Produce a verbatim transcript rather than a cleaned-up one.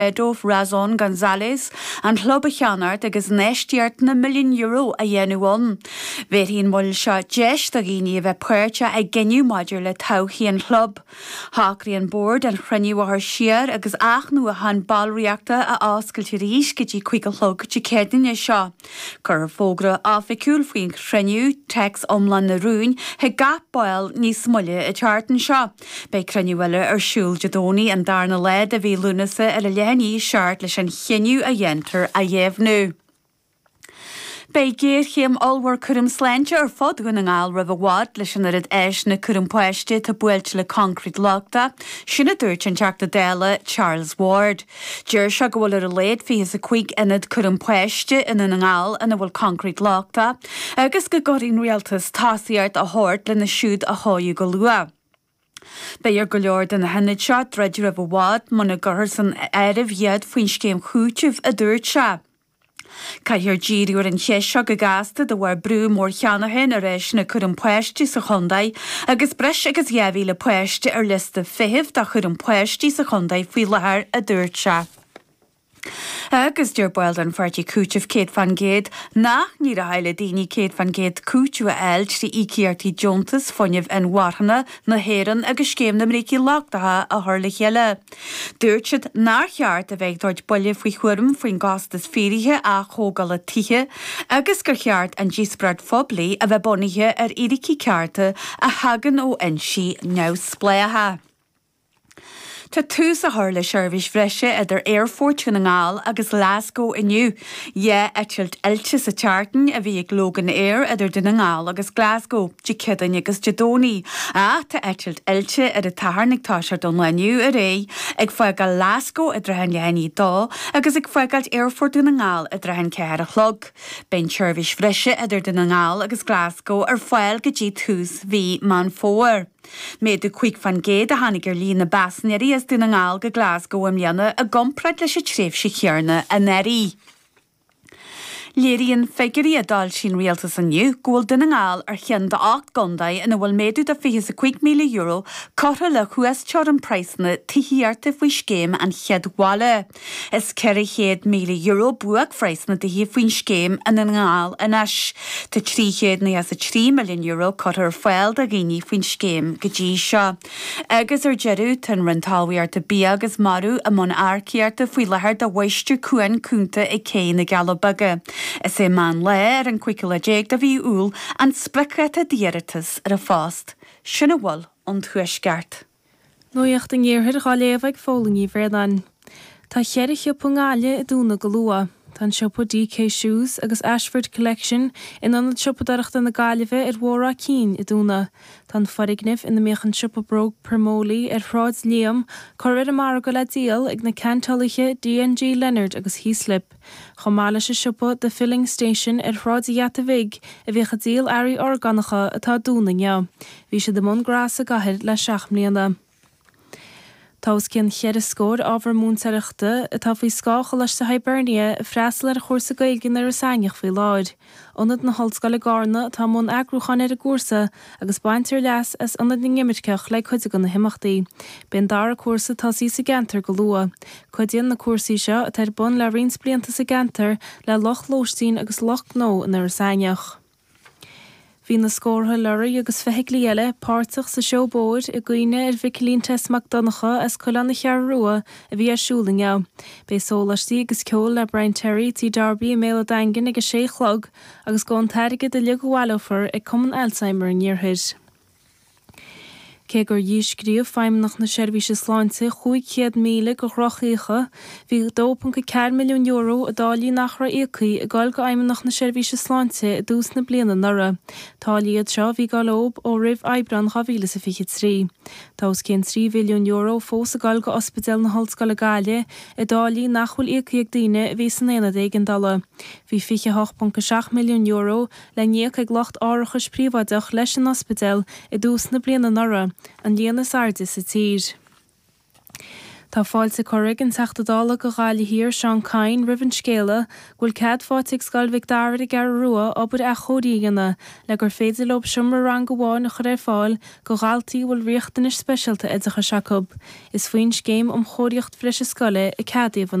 Adolf Razon Gonzalez an chlub a cheannart agus neisteart na million euro a dhéanúan. Bheith hín mul seo deist a gíní bheith puirte ag geniu maidir le tauchaí an chlub. Hácraí an board an chruniú a thir siar agus achnú a han ballreaachta a áscailte ríis go dtí chuig a chlog dtí cédaine seo. Cur fógra áficúil faoin chruniú tex omlan na rún he gap bail níos mulle a teartan seo. Bei chruniúile ar siúl jadóní an darna lead a bhí lúnasa ar a lehaní seart leis an chiniú a dhéantar a dhéhnú. Bei géir chéim allhar curum sláinte ar fod gon an gáil rah bhád leis an arid éis na curum poiste tá buailte le concrete lágta, sinna dúirt an teachta déile Charles Ward. Deir se go bhfuil ar a léad fihis a chuig inad curum poiste in an gáil ina bhfuil concrete lágta, agus go gorín rialtas tásaíart a thuirt le na siúd a háú go lua. Bei ar go leor den na henid seo dreidir a bhád muna gurthar san éirih iad faoin scéim chúteamh a dúirt se. Caithir díriúir an cheisio go gasta do bhar brú mór cheannahin ar éis na chur an poistí sa chundaid agus breis agus dhéhí le poiste ar lista fihimh da chur an poistí sa chundaid faoi lethir a dúirt se. Agus dúir bail an fartí cúteamh Kate Van Gade nach ní a haile daoine Kate Van Gade cúteú a eil trí íciartí Jontas foiineh an warhanna na héan agus céim na mrící láchtatha a thula chéile. Dúirt siad nar cheart a bheith dúirt boile faoi chuirm faoin gastas fírithe a chógal a tithe agus gur cheart an díosbrad phoblaí a bheith bonithe ar iricí cearta a hagan ó insí neamhspléathe. Tá tús a thir le seirbhís bhreise idir Airfort na ngáil agus Glasgow inniu. Dhé eitilt ailte sa teartan a bhí ag Logan Air idir duna ngáil agus Glasgow, dí cedain agus Jadóní. A tá eitilt ailte ar a taharnig táisiir don leniu a ré, ag foigal Glasgow idir hen lehaní dá, agus ag foigalt Airfort na ngáil idir hen ceir a chlog. Ben seirbhís bhreise idir duna ngáil agus Glasgow ar foiil go dtí tús bhí man fór. Méadú Chuig Van Gade a hánig ar lína basnéirí as duna ngáil go Glasgow am lianna a gompraid leis a tréimh sé chearna a neirí. Léiríonn feigurí a dáil sin rialtas aniu, ghfuil duna ngáil ar chean de ácht gondaid ina bhfuil méadú a fihis a chuig míle euro cotha le chuas tear an praisna tíhiarta faoi scéim an cheadháile. Is ceir chéad míle euro buach freisna de hí faoin scéim an an ngáil inis. Tá trí chéad na as a trí milliún euro cotha ar fáil a ghaoine faoin scéim go dtí seo. Agus ar jeú tan rintáhaíarta bí agus marú a món airciarta faoi lethir de bhaiste cuain cúnta i cé na galbaga. Is é man léir an cuice le déag da bhí úl an spricreta díiritas ar a fást. Sinna bhfuil an thuisceart. Nuíocht an ggéirthir a gáléamh ag fólaí bhreadan. Tá cheiriche pungáile i dúna go lua. Tá siopa D K Shoes agus Ashford Collection in an siopadarachta na gáileh ar mhóra cín i dúna. Tá forignimh in na méchan siopa brog permólaí ar fráid Liam choir a mar go le díal ag na cantálaithe D and G Leonard agus Heaslip. Chomála se siopa de Filling Station ar fráid Iata Vig a bhícha díal airí organacha atá dúna ngeam. Bhí se de món grás a gahir le seach mbliana. Tás cén cheir a scór ábhar múntareachta atá faoi scácha leis sa Hibernia a freasal ar a chósa gailgin ar a saineach faoi láid. Onad na holscoile gána tá món agrúchan ar a gúrsa agus baintir leas as onad na ngimiirceach le chuide gan na himachtaí. Ben dar a cuasa tá sí sa gentar go lua. Chuidean na cuasaí seo a tar bun le rins blianta sa gentar le loch lóistín agus loch nó in ar a saineach. Bhí na scórtha leraí agus feithiclí eile páirteach sa seobóid i gcuoine ar bhiclíntas macdonacha as coile na chear rua a bhí arsúla ngeam. Bé sólaistí agus ceol le Brian Terry tí Darby i méle daingin agus sé chlog agus gón tairige de liogháilofar ag cumann Alzheimer in níorthaid. Cé gur díoscríomh feimnach na seirbhíse sláinte chuig chéad míle go chrochaíocha, bhí dó pont ceir milliún euro a dálí nach ra écaí a gáil go aimimeach na seirbhíse sláinte a dús na bliana nara. Táliaad seo bhí galób ó rih Aibran chavíle sa fiche trí. Tás cén trí milliún euro fós a gáil go ospidal na holscoile gáile a dálí nachhfuil écaí ag daoine a bhí san éana éigen dala. Bhí fiche hoch pont seach milliún euro le níoch ag locht áireachas príomhaidach leis an ospidal i dús na bliana nara. An dhéana sarda sa tír. Tá fáilte chorig an teachtadála go gála hir Sean Cain rihann scéala ghfuil cad fátig scoilmhic dair i gar rua obair a chodíganna le gur féidir lob siomra rang go bháin nach raibh fáil go gáiltaí bhfuil riochtanis speisialta idircha seacab. Is faoin scéim om chodíocht fleis scoile i cadíomh